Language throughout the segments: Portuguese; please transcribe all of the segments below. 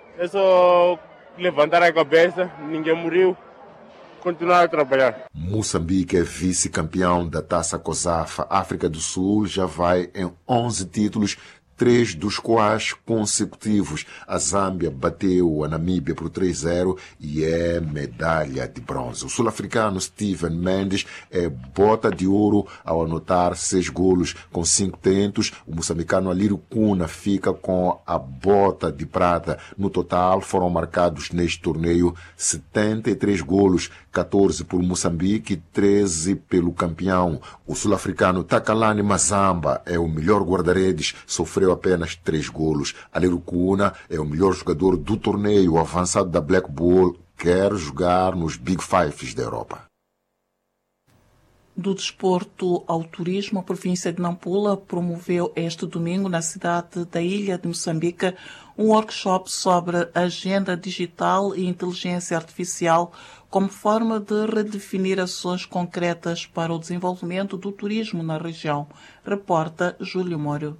É só levantar a cabeça, ninguém morreu, continuar a trabalhar. Moçambique é vice-campeão da Taça COSAFA. África do Sul já vai em 11 títulos, 3 dos quais consecutivos. A Zâmbia bateu a Namíbia por 3-0 e é medalha de bronze. O sul-africano Steven Mendes é bota de ouro ao anotar 6 golos com 5 tentos. O moçambicano Alírio Cuna fica com a bota de prata. No total foram marcados neste torneio 73 golos, 14 por Moçambique e 13 pelo campeão. O sul-africano Takalani Mazamba é o melhor guarda-redes, sofreu apenas 3 golos. Alírio Cuna é o melhor jogador do torneio. O avançado da Black Bull quer jogar nos Big Fives da Europa. Do desporto ao turismo, a província de Nampula promoveu este domingo na cidade da Ilha de Moçambique um workshop sobre agenda digital e inteligência artificial como forma de redefinir ações concretas para o desenvolvimento do turismo na região. Reporta Júlio Moro.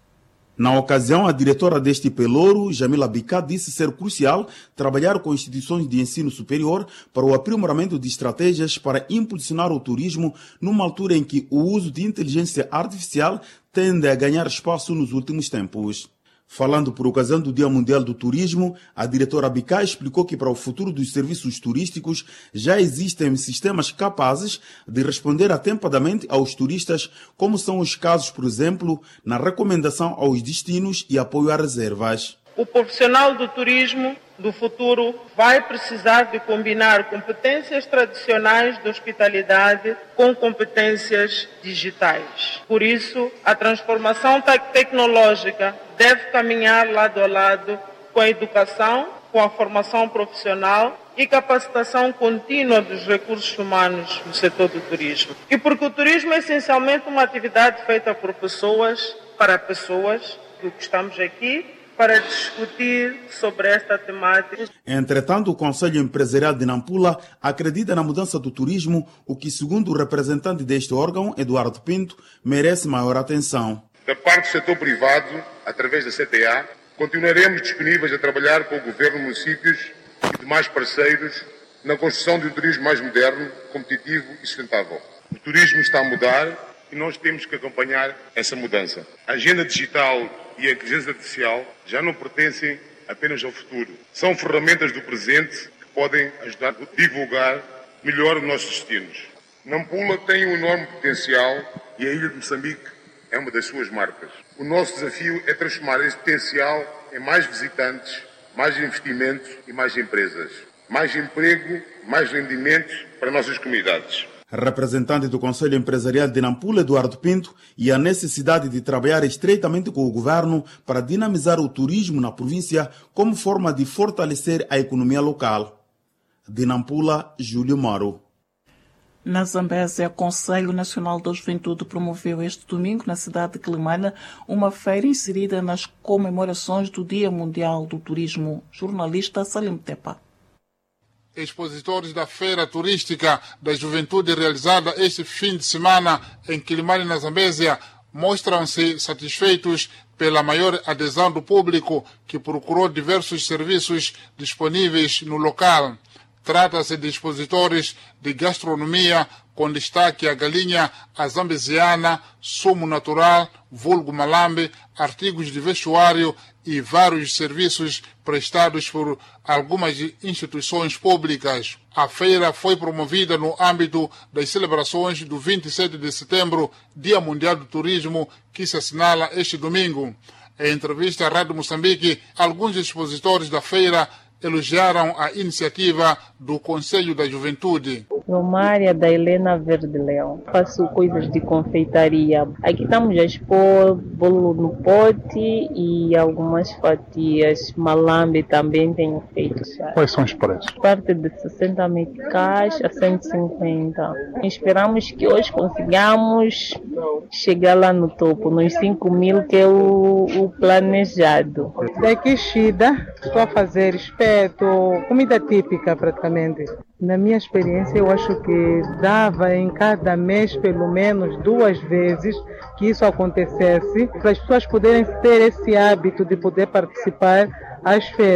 Na ocasião, a diretora deste pelouro, Jamila Bicá, disse ser crucial trabalhar com instituições de ensino superior para o aprimoramento de estratégias para impulsionar o turismo numa altura em que o uso de inteligência artificial tende a ganhar espaço nos últimos tempos. Falando por ocasião do Dia Mundial do Turismo, a diretora Bicá explicou que para o futuro dos serviços turísticos já existem sistemas capazes de responder atempadamente aos turistas, como são os casos, por exemplo, na recomendação aos destinos e apoio a reservas. O profissional do turismo do futuro vai precisar de combinar competências tradicionais de hospitalidade com competências digitais. Por isso, a transformação tecnológica deve caminhar lado a lado com a educação, com a formação profissional e capacitação contínua dos recursos humanos no setor do turismo. E porque o turismo é essencialmente uma atividade feita por pessoas, para pessoas, do que estamos aqui, para discutir sobre esta temática. Entretanto, o Conselho Empresarial de Nampula acredita na mudança do turismo, o que, segundo o representante deste órgão, Eduardo Pinto, merece maior atenção. Da parte do setor privado, através da CTA, continuaremos disponíveis a trabalhar com o Governo, municípios e demais parceiros na construção de um turismo mais moderno, competitivo e sustentável. O turismo está a mudar e nós temos que acompanhar essa mudança. A agenda digital e a inteligência artificial já não pertencem apenas ao futuro. São ferramentas do presente que podem ajudar a divulgar melhor os nossos destinos. Nampula tem um enorme potencial e a Ilha de Moçambique é uma das suas marcas. O nosso desafio é transformar esse potencial em mais visitantes, mais investimentos e mais empresas. Mais emprego, mais rendimentos para nossas comunidades. Representante do Conselho Empresarial de Nampula, Eduardo Pinto, e a necessidade de trabalhar estreitamente com o governo para dinamizar o turismo na província como forma de fortalecer a economia local. De Nampula, Júlio Moro. Na Zambésia, o Conselho Nacional da Juventude promoveu este domingo, na cidade de Quelimane, uma feira inserida nas comemorações do Dia Mundial do Turismo. Jornalista Salim Tepa. Expositores da Feira Turística da Juventude realizada este fim de semana em Quelimane, na Zambésia, mostram-se satisfeitos pela maior adesão do público que procurou diversos serviços disponíveis no local. Trata-se de expositores de gastronomia, com destaque a galinha azambesiana, sumo natural, vulgo malambe, artigos de vestuário e vários serviços prestados por algumas instituições públicas. A feira foi promovida no âmbito das celebrações do 27 de setembro, Dia Mundial do Turismo, que se assinala este domingo. Em entrevista à Rádio Moçambique, alguns expositores da feira elogiaram a iniciativa do Conselho da Juventude. Romária da Helena Verde Leão. Faço coisas de confeitaria. Aqui estamos a expor bolo no pote e algumas fatias. Malambe também tenho feito. Quais são os preços? Parte de 60 meticais a 150. Esperamos que hoje consigamos chegar lá no topo, nos 5 mil, que é o planejado. Daqui Xida, estou a fazer espeto, comida típica praticamente. Na minha experiência, eu acho que dava em cada mês pelo menos 2 vezes que isso acontecesse, para as pessoas poderem ter esse hábito de poder participar às feiras.